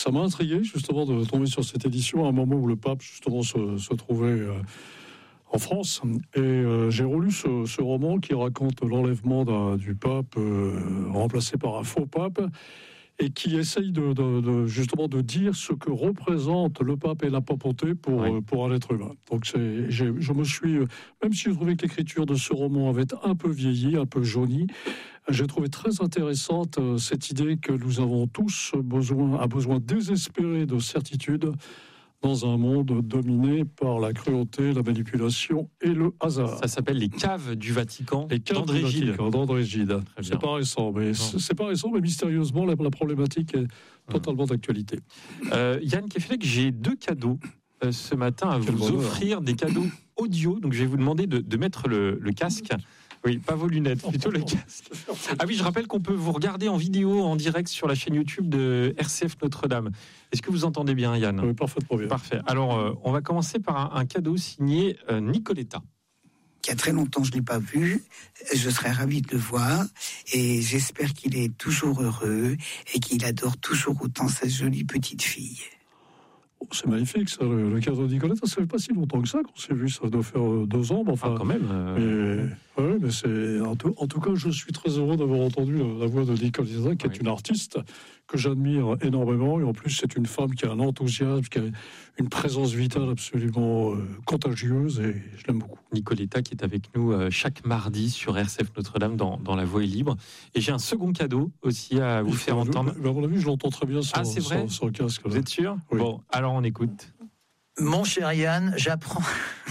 Ça m'a intrigué justement de tomber sur cette édition à un moment où le pape justement se trouvait en France. Et j'ai relu ce roman qui raconte l'enlèvement du pape remplacé par un faux pape, et qui essaye justement de dire ce que représente le pape et la papauté pour un être humain. Donc je me suis, même si je trouvais que l'écriture de ce roman avait un peu vieilli, un peu jauni, j'ai trouvé très intéressante cette idée que nous avons tous un besoin désespéré de certitude dans un monde dominé par la cruauté, la manipulation et le hasard. Ça s'appelle Les Caves du Vatican. Les Caves d'André Gide. d'André Gide. C'est pas récent, mais mystérieusement, la problématique est totalement d'actualité. Yann Kefelec, j'ai 2 cadeaux ce matin à vous offrir, des cadeaux audio. Donc je vais vous demander de mettre le casque. Oui, pas vos lunettes, plutôt le casque. Ah oui, je rappelle qu'on peut vous regarder en vidéo, en direct sur la chaîne YouTube de RCF Notre-Dame. Est-ce que vous entendez bien, Yann ? Oui, parfaitement bien. Parfait. Alors, on va commencer par un cadeau signé Nicoletta. Il y a très longtemps, je ne l'ai pas vu. Je serais ravi de le voir. Et j'espère qu'il est toujours heureux et qu'il adore toujours autant sa jolie petite fille. C'est magnifique, ça, le cadeau de Nicoletta. Ça fait pas si longtemps que ça qu'on s'est vu. Ça doit faire 2 ans. Enfin, quand même. Mais c'est en tout cas, je suis très heureux d'avoir entendu la voix de Nicoletta, qui est une artiste que j'admire énormément. Et en plus, c'est une femme qui a un enthousiasme, qui a une présence vitale absolument contagieuse. Et je l'aime beaucoup. Nicoletta qui est avec nous chaque mardi sur RCF Notre-Dame dans La Voix est libre. Et j'ai un second cadeau aussi à vous faire entendre. À mon avis, je l'entends très bien sur le casque. Vous êtes sûr ? Oui. Bon, alors on écoute. Mon cher Yann, j'apprends...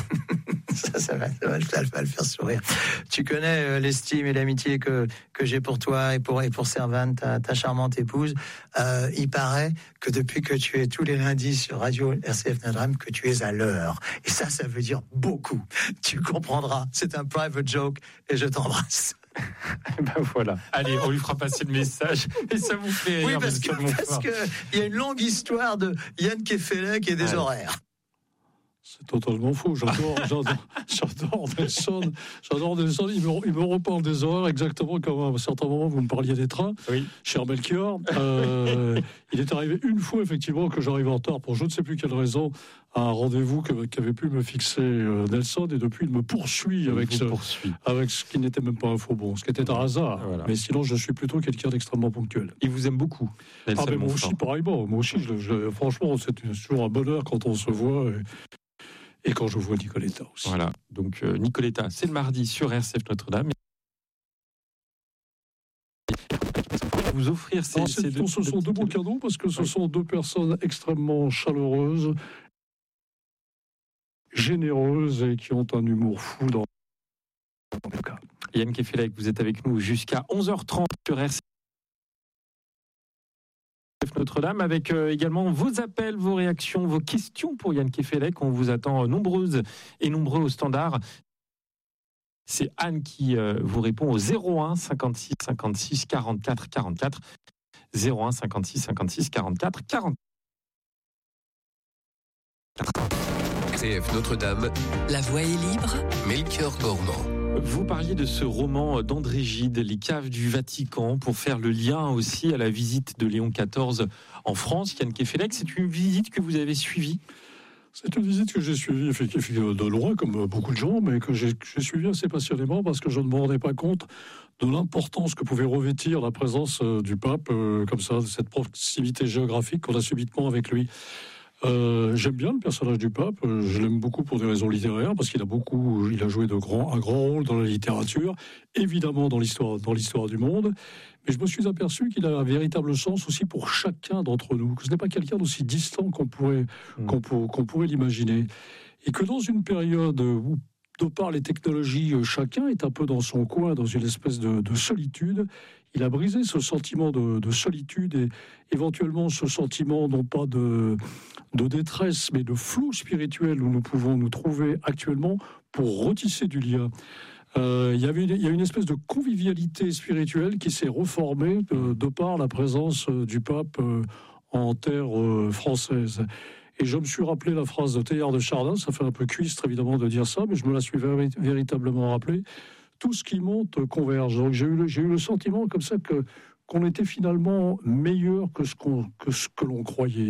Ça va le faire sourire. Tu connais l'estime et l'amitié que j'ai pour toi et pour Servane, ta charmante épouse. Il paraît que depuis que tu es tous les lundis sur Radio RCF Notre-Dame, que tu es à l'heure. Et ça veut dire beaucoup. Tu comprendras. C'est un private joke et je t'embrasse. Ben voilà. Allez, on lui fera passer le message et ça vous fait rire. Oui, parce que il y a une longue histoire de Yann Kefelec et des horaires. C'est totalement faux. J'adore Nelson. J'adore Nelson. Il me reparle des horaires exactement comme à un certain moment vous me parliez des trains. Oui. Cher Melchior. Il est arrivé une fois effectivement que j'arrive en retard pour je ne sais plus quelle raison à un rendez-vous qu'avait pu me fixer Nelson, et depuis il me poursuit avec ce qui n'était même pas un faux bon, ce qui était un hasard. Voilà. Mais sinon je suis plutôt quelqu'un d'extrêmement ponctuel. Il vous aime beaucoup, Nelson. Mais moi aussi pareillement. Moi aussi, franchement, c'est toujours un bonheur quand on se voit. Et quand je vois Nicoletta aussi. Voilà, donc Nicoletta, c'est le mardi sur RCF Notre-Dame. Vous offrir ce sont 2 beaux cadeaux parce que ce sont 2 personnes extrêmement chaleureuses, généreuses et qui ont un humour fou dans le cas. Yann Kefelec, vous êtes avec nous jusqu'à 11h30 sur RCF Notre-Dame, avec également vos appels, vos réactions, vos questions pour Yann Kefelec. On vous attend nombreuses et nombreux au standard. C'est Anne qui vous répond au 01 56 56 44 44. 01 56 56 44 44. RCF Notre-Dame. La Voix est libre. Melchior Gormand. Vous parliez de ce roman d'André Gide, Les Caves du Vatican, pour faire le lien aussi à la visite de Léon XIV en France. Yann Kefelec, c'est une visite que vous avez suivie ? C'est une visite que j'ai suivie effectivement de loin, comme beaucoup de gens, mais que j'ai suivie assez passionnément parce que je ne me rendais pas compte de l'importance que pouvait revêtir la présence du pape, comme ça, cette proximité géographique qu'on a subitement avec lui. J'aime bien le personnage du pape, je l'aime beaucoup pour des raisons littéraires, parce qu'il a joué un grand rôle dans la littérature, évidemment dans l'histoire du monde, mais je me suis aperçu qu'il a un véritable sens aussi pour chacun d'entre nous, que ce n'est pas quelqu'un d'aussi distant qu'on pourrait l'imaginer, et que dans une période où, de par les technologies, chacun est un peu dans son coin, dans une espèce de solitude. Il a brisé ce sentiment de solitude et éventuellement ce sentiment non pas de détresse, mais de flou spirituel où nous pouvons nous trouver actuellement pour retisser du lien. Il y a une espèce de convivialité spirituelle qui s'est reformée de par la présence du pape en terre française. Et je me suis rappelé la phrase de Teilhard de Chardin, ça fait un peu cuistre évidemment de dire ça, mais je me la suis véritablement rappelé. Tout ce qui monte converge. Donc j'ai eu le sentiment comme ça qu'on était finalement meilleur que ce que l'on croyait.